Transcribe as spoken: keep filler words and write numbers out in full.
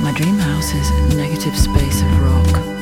My dream house is negative space of rock.